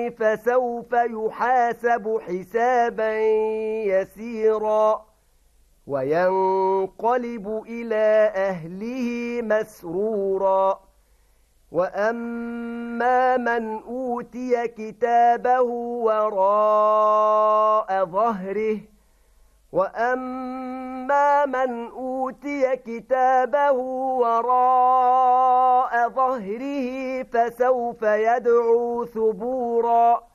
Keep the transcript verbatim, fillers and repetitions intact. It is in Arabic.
فسوف يحاسب حسابا يسيرا وينقلب إلى أهله مسرورا وأما من أوتي كتابه وراء ظهره وأما من أوتي كتابه وراء ظهره فسوف يدعو ثبورا